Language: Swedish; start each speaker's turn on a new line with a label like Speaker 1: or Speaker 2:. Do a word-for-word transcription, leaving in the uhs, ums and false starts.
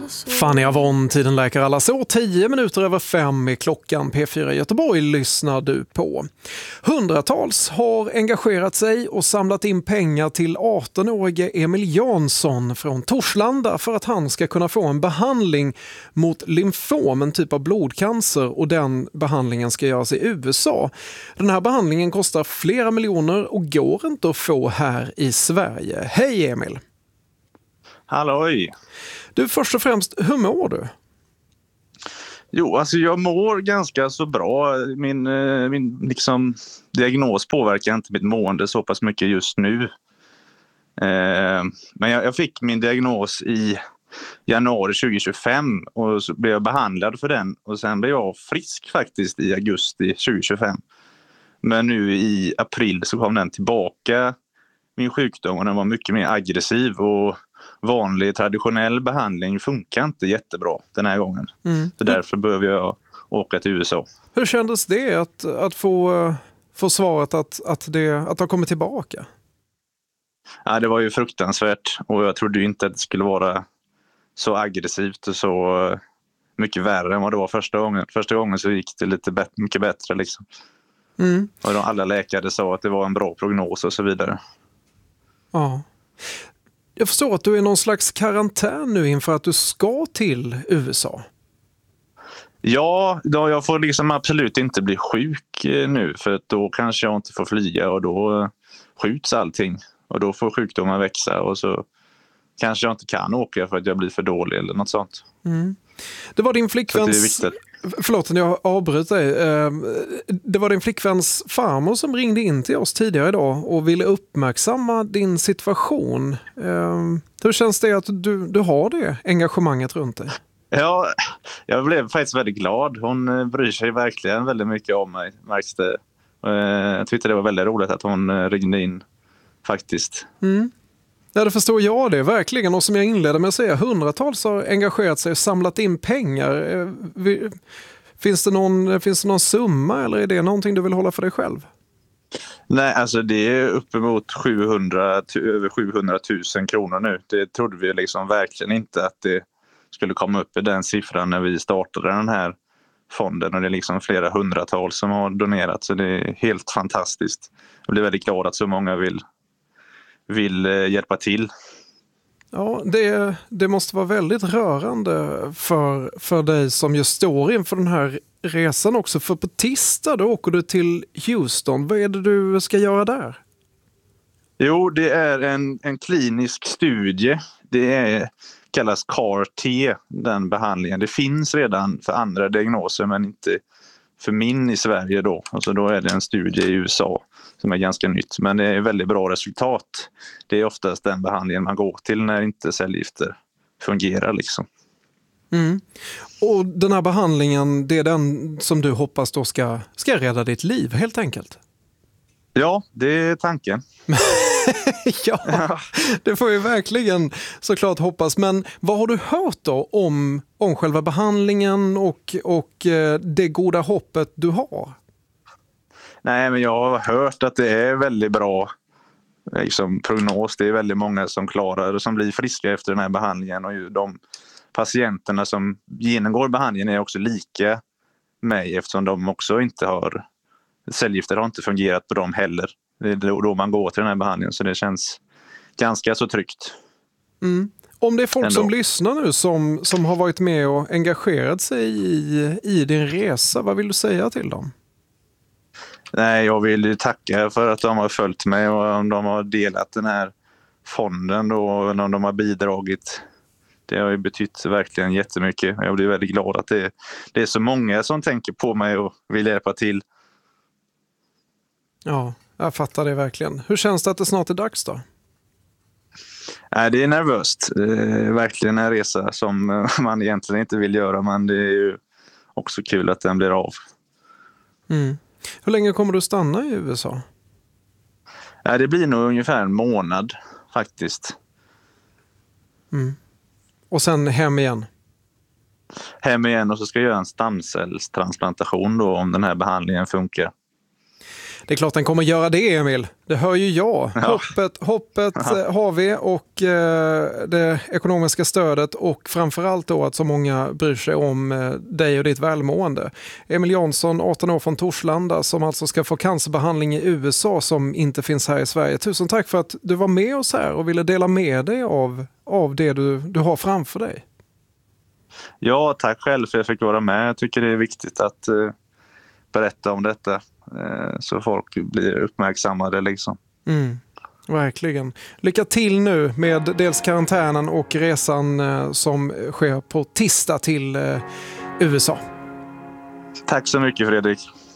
Speaker 1: Fanny Avon, tiden läker alla så. tio minuter över fem i klockan. P fyra Göteborg lyssnar du på. Hundratals har engagerat sig och samlat in pengar till arton-årige Emil Jansson från Torslanda för att han ska kunna få en behandling mot lymfom, en typ av blodcancer, och den behandlingen ska göras i U S A. Den här behandlingen kostar flera miljoner och går inte att få här i Sverige. Hej Emil!
Speaker 2: Halloj!
Speaker 1: Du, först och främst, hur mår du?
Speaker 2: Jo, alltså jag mår ganska så bra. Min, min liksom, diagnos påverkar inte mitt mående så pass mycket just nu. Eh, men jag, jag fick min diagnos i januari tjugo tjugofem och så blev jag behandlad för den. Och sen blev jag frisk faktiskt i augusti tjugo tjugofem. Men nu i april så kom den tillbaka, min sjukdom, och den var mycket mer aggressiv och vanlig traditionell behandling funkar inte jättebra den här gången. Mm. Så därför behöver jag åka till U S A.
Speaker 1: Hur kändes det att, att få, få svaret att, att, det, att det har kommit tillbaka?
Speaker 2: Ja, det var ju fruktansvärt och jag trodde ju inte att det skulle vara så aggressivt och så mycket värre än vad det var första gången. Första gången så gick det lite bet- mycket bättre liksom. Mm. Och de, alla läkare sa att det var en bra prognos och så vidare.
Speaker 1: Ja. Jag förstår att du är någon slags karantän nu inför att du ska till U S A.
Speaker 2: Ja, då jag får liksom absolut inte bli sjuk nu, för då kanske jag inte får flyga och då skjuts allting. Och då får sjukdomen växa och så kanske jag inte kan åka för att jag blir för dålig eller något sånt. Mm.
Speaker 1: Det var din flickväns... Förlåt, jag avbryter dig. Det var din flickväns farmor som ringde in till oss tidigare idag och ville uppmärksamma din situation. Hur känns det att du, du har det engagemanget runt dig?
Speaker 2: Ja, jag blev faktiskt väldigt glad. Hon bryr sig verkligen väldigt mycket om mig, märks det. Jag tyckte det var väldigt roligt att hon ringde in faktiskt. Mm.
Speaker 1: Ja, det förstår jag det, verkligen. Och som jag inledde med att säga, hundratals har engagerat sig och samlat in pengar. Finns det någon, finns det någon summa eller är det någonting du vill hålla för dig själv?
Speaker 2: Nej, alltså det är uppemot sjuhundra, över sjuhundratusen kronor nu. Det trodde vi liksom verkligen inte att det skulle komma upp i den siffran när vi startade den här fonden. Och det är liksom flera hundratals som har donerat, så det är helt fantastiskt. Jag blir väldigt glad att så många vill vill hjälpa till.
Speaker 1: Ja, det, det måste vara väldigt rörande för, för dig som just står inför den här resan också. För på tisdag då åker du till Houston. Vad är det du ska göra där?
Speaker 2: Jo, det är en, en klinisk studie. Det är, kallas C A R T, den behandlingen. Det finns redan för andra diagnoser men inte för min i Sverige då. Alltså då är det en studie i U S A som är ganska nytt. Men det är väldigt bra resultat. Det är oftast den behandlingen man går till när inte cellgifter fungerar liksom.
Speaker 1: Mm. Och den här behandlingen, det är den som du hoppas då ska, ska rädda ditt liv helt enkelt?
Speaker 2: Ja, det är tanken.
Speaker 1: ja, ja, det får jag verkligen såklart hoppas. Men vad har du hört då om, om själva behandlingen och, och det goda hoppet du har?
Speaker 2: Nej, men jag har hört att det är väldigt bra liksom, prognos. Det är väldigt många som klarar som blir friska efter den här behandlingen. Och de patienterna som genomgår behandlingen är också lika mig eftersom de också inte har... Cellgifter har inte fungerat på dem heller. Det är då man går till den här behandlingen, så det känns ganska så tryggt.
Speaker 1: Mm. Om det är folk
Speaker 2: Ändå.
Speaker 1: som lyssnar nu som, som har varit med och engagerat sig i, i din resa, vad vill du säga till dem?
Speaker 2: Nej, jag vill tacka för att de har följt mig och om de har delat den här fonden då, och om de har bidragit. Det har ju betytt verkligen jättemycket. Jag blir väldigt glad att det, det är så många som tänker på mig och vill hjälpa till.
Speaker 1: Ja, jag fattar det verkligen. Hur känns det att det snart är dags då?
Speaker 2: Nej, det är nervöst. Det är verkligen en resa som man egentligen inte vill göra, men det är ju också kul att den blir av.
Speaker 1: Mm. Hur länge kommer du stanna i U S A?
Speaker 2: Nej, det blir nog ungefär en månad faktiskt.
Speaker 1: Mm. Och sen hem igen?
Speaker 2: Hem igen och så ska jag göra en stamcellstransplantation då om den här behandlingen funkar.
Speaker 1: Det är klart den kommer göra det, Emil. Det hör ju jag. Ja. Hoppet, hoppet har vi och eh, det ekonomiska stödet och framförallt då att så många bryr sig om eh, dig och ditt välmående. Emil Jansson, arton år från Torslanda, som alltså ska få cancerbehandling i U S A som inte finns här i Sverige. Tusen tack för att du var med oss här och ville dela med dig av, av det du, du har framför dig.
Speaker 2: Ja, tack själv för att jag fick vara med. Jag tycker det är viktigt att eh, berätta om detta eh, så folk blir uppmärksammade liksom.
Speaker 1: Mm, verkligen. Lycka till nu med dels karantänen och resan eh, som sker på tisdag till eh, U S A.
Speaker 2: Tack så mycket, Fredrik.